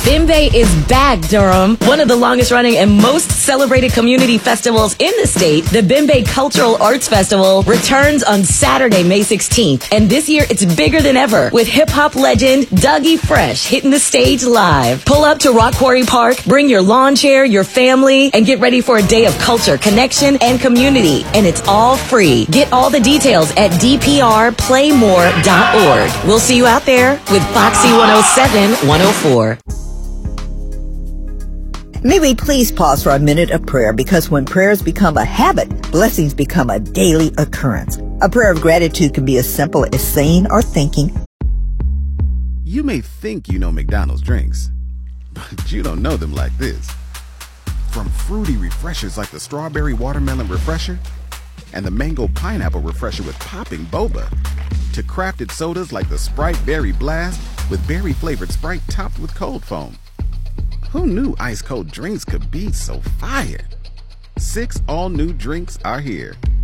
Bimbe is back, Durham. One of the longest running and most celebrated community festivals in the state, the Bimbe Cultural Arts Festival returns on Saturday, May 16th. And this year it's bigger than ever with hip-hop legend Dougie Fresh hitting the stage live. Pull up to Rock Quarry Park, bring your lawn chair, your family, and get ready for a day of culture, connection, and community. And it's all free. Get all the details at dprplaymore.org. We'll see you out there with Foxy 107 104. May we please pause for a minute of prayer, because when prayers become a habit, blessings become a daily occurrence. A prayer of gratitude can be as simple as saying or thinking, You may think you know McDonald's drinks, but you don't know them like this. From fruity refreshers like the Strawberry Watermelon Refresher and the Mango Pineapple Refresher with popping boba, to crafted sodas like the Sprite Berry Blast with berry-flavored Sprite topped with cold foam. Who knew ice-cold drinks could be so fire? 6 all-new drinks are here.